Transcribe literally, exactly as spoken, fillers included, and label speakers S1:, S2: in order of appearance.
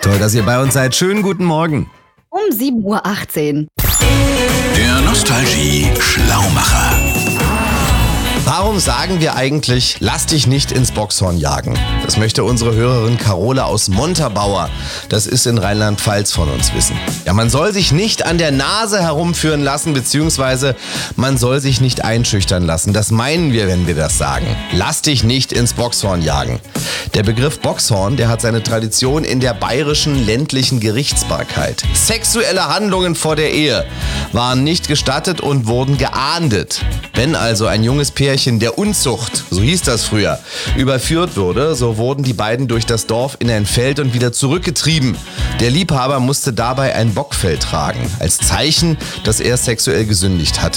S1: Toll, dass ihr bei uns seid. Schönen guten Morgen.
S2: Um sieben Uhr achtzehn.
S3: Der Nostalgie-Schlaumacher.
S1: Warum sagen wir eigentlich, lass dich nicht ins Boxhorn jagen? Das möchte unsere Hörerin Carola aus Montabaur, das ist in Rheinland-Pfalz, von uns wissen. Ja, man soll sich nicht an der Nase herumführen lassen, beziehungsweise man soll sich nicht einschüchtern lassen. Das meinen wir, wenn wir das sagen. Lass dich nicht ins Boxhorn jagen. Der Begriff Boxhorn, der hat seine Tradition in der bayerischen ländlichen Gerichtsbarkeit. Sexuelle Handlungen vor der Ehe waren nicht gestattet und wurden geahndet. Wenn also ein junges Pärchen der Unzucht, so hieß das früher, überführt wurde, so wurden die beiden durch das Dorf in ein Feld und wieder zurückgetrieben. Der Liebhaber musste dabei ein Bockfell tragen, als Zeichen, dass er sexuell gesündigt hat.